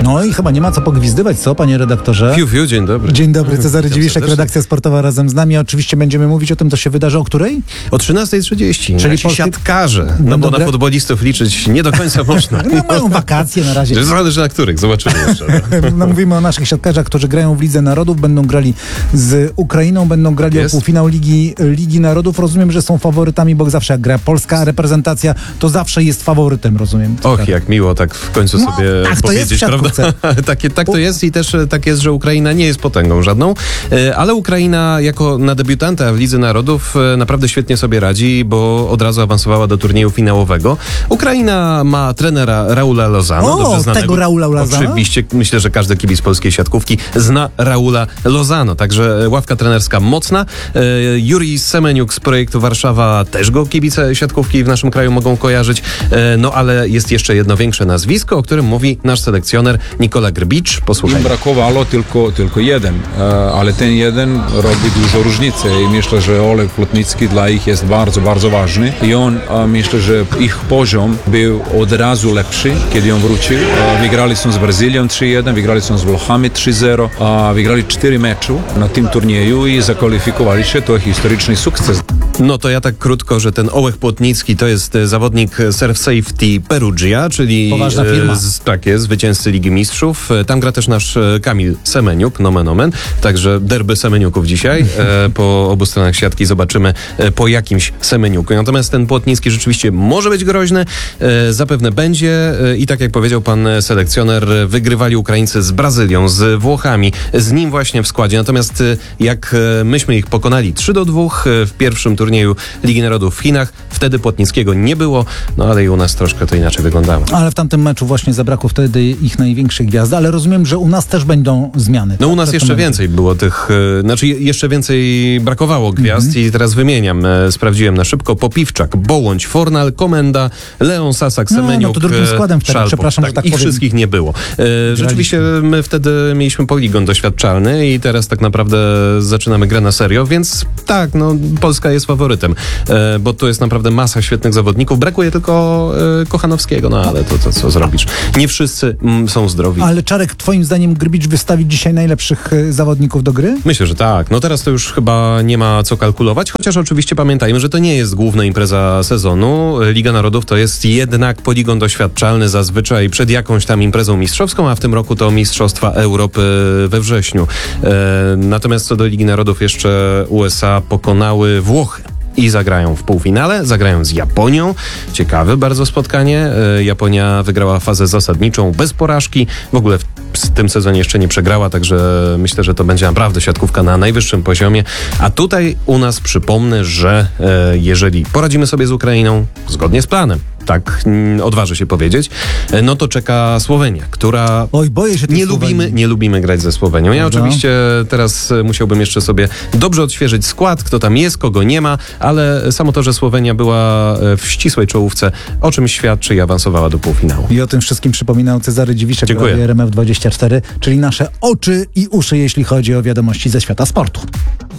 No i chyba nie ma co pogwizdywać, co, panie redaktorze? Fiu, fiu, dzień dobry. Dzień dobry, Cezary Witam Dziwiszek, serdecznie. redakcja sportowa razem z nami. Oczywiście będziemy mówić o tym, co się wydarzy o której? O 13:30. Czyli Nasi polskie- siatkarze. No Będą bo na gra- futbolistów liczyć nie do końca można. No mają wakacje na razie. Zależy na których, zobaczymy jeszcze. No, mówimy o naszych siatkarzach, którzy grają w Lidze Narodów, będą grali z Ukrainą, będą grali Jest. o półfinał Ligi Narodów. Rozumiem, że są faworytami, bo zawsze jak gra polska reprezentacja, to zawsze jest faworytem, rozumiem. Och, jak miło tak w końcu No, sobie tak to jest powiedzieć, w siatkówce. prawda? Tak to jest i też tak jest, że Ukraina nie jest potęgą żadną, ale Ukraina jako na debiutanta w Lidze Narodów naprawdę świetnie sobie radzi, bo od razu awansowała do turnieju finałowego. Ukraina ma trenera Raula Lozano, O, dobrze znanego. tego Raula Lozano? Oczywiście, myślę, że każdy kibic polskiej siatkówki zna Raula Lozano, także ławka trenerska mocna. Jurij Semeniuk z projektu Warszawa, też go kibice siatkówki w naszym kraju mogą kojarzyć, no ale jest jeszcze jedno większe nazwisko, o którym mówi nasz selekcjoner Nikola Grbicz. Posłuchaj. Im brakowało tylko jeden, ale ten jeden robi dużo różnicy i myślę, że Oleg Plotnicki dla ich jest bardzo, bardzo ważny i on, myślę, że ich poziom był od razu lepszy, kiedy on wrócił. Wygrali są z Brazylią 3-1, wygrali są z Włochami 3-0, wygrali 4 mecze na tym turnieju i zakwalifikowali się, to historyczny sukces. No to ja tak krótko, że ten Ołech Płotnicki to jest zawodnik Surf Safety Perugia, czyli Poważna firma. Tak jest, zwycięzcy Ligi Mistrzów. Tam gra też nasz Kamil Semeniuk, nomen omen, także derby Semeniuków dzisiaj. Po obu stronach siatki zobaczymy po jakimś Semeniuku. Natomiast ten Płotnicki rzeczywiście może być groźny, zapewne będzie i tak jak powiedział pan selekcjoner, wygrywali Ukraińcy z Brazylią, z Włochami, z nim właśnie w składzie. Natomiast jak myśmy ich pokonali 3-2 w pierwszym turnieju Ligi Narodów w Chinach, wtedy Płotnickiego nie było, no ale i u nas troszkę to inaczej wyglądało. Ale w tamtym meczu właśnie zabrakło wtedy ich największych gwiazd, ale rozumiem, że u nas też będą zmiany. No tak? u nas Przed jeszcze tym meczem. więcej było tych, jeszcze więcej brakowało gwiazd i teraz wymieniam, sprawdziłem na szybko. Popiwczak, Bołądź, Fornal, Komenda, Leon Sasak, No, Semeniuk, to drugim składem wtedy, Szalpo. przepraszam, że tak ich powiem. wszystkich nie było. Rzeczywiście my wtedy mieliśmy poligon doświadczalny i teraz tak naprawdę zaczynamy grę na serio, więc tak, no Polska jest faworytem, bo tu jest naprawdę masa świetnych zawodników. Brakuje tylko Kochanowskiego, no ale to co zrobisz? Nie wszyscy są zdrowi. Ale Czarek, twoim zdaniem Grbicz wystawi dzisiaj najlepszych zawodników do gry? Myślę, że tak. No teraz to już chyba nie ma co kalkulować, chociaż oczywiście pamiętajmy, że to nie jest główna impreza sezonu. Liga Narodów to jest jednak poligon doświadczalny zazwyczaj przed jakąś tam imprezą mistrzowską, a w tym roku to Mistrzostwa Europy we wrześniu. Natomiast co do Ligi Narodów jeszcze USA pokonały Włochy. I zagrają w półfinale, zagrają z Japonią. Ciekawe bardzo spotkanie. Japonia wygrała fazę zasadniczą bez porażki. W ogóle w tym sezonie jeszcze nie przegrała, także myślę, że to będzie naprawdę siatkówka na najwyższym poziomie. A tutaj u nas przypomnę, że jeżeli poradzimy sobie z Ukrainą zgodnie z planem, tak odważę się powiedzieć, no to czeka Słowenia, która... Oj, boję się tej Słowenii. Nie lubimy grać ze Słowenią. Ja Prawda? oczywiście teraz musiałbym jeszcze sobie dobrze odświeżyć skład, kto tam jest, kogo nie ma, ale samo to, że Słowenia była w ścisłej czołówce, o czym świadczy i awansowała do półfinału. I o tym wszystkim przypominał Cezary Dziwiszek, Dziękuję. Radio RMF24, czyli nasze oczy i uszy, jeśli chodzi o wiadomości ze świata sportu.